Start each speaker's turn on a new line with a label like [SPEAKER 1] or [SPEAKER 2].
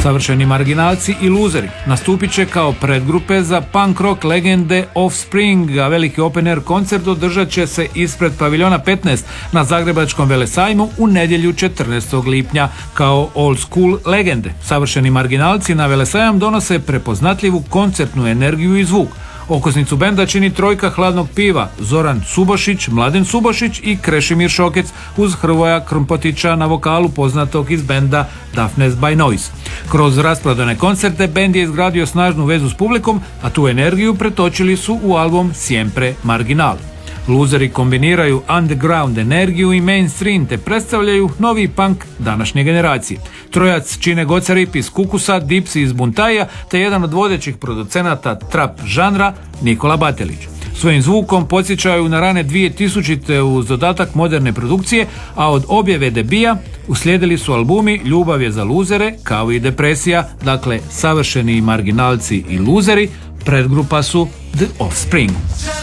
[SPEAKER 1] Savršeni marginalci i luzeri nastupit će kao predgrupe za punk rock legende Offspring, a veliki open air koncert održat će se ispred paviljona 15 na Zagrebačkom velesajmu u nedjelju 14. lipnja kao old school legende. Savršeni marginalci na velesajam donose prepoznatljivu koncertnu energiju i zvuk. Okosnicu benda čini trojka hladnog piva Zoran Subošić, Mladen Subošić i Krešimir Šokec uz Hrvoja Krmpotića na vokalu poznatog iz benda Daphnes by Noise. Kroz rasprodane koncerte bend je izgradio snažnu vezu s publikom, a tu energiju pretočili su u album Siempre Marginal. Luzeri kombiniraju underground energiju i mainstream te predstavljaju novi punk današnje generacije. Trojac čine Goca Rip iz Kukusa, Dipsi iz Buntaja te jedan od vodećih producenata trap žanra Nikola Batelić. Svojim zvukom podsjećaju na rane 2000. uz dodatak moderne produkcije, a od objave debija uslijedili su albumi Ljubav je za luzere kao i Depresija, dakle Savršeni marginalci i luzeri predgrupa su The Offspring.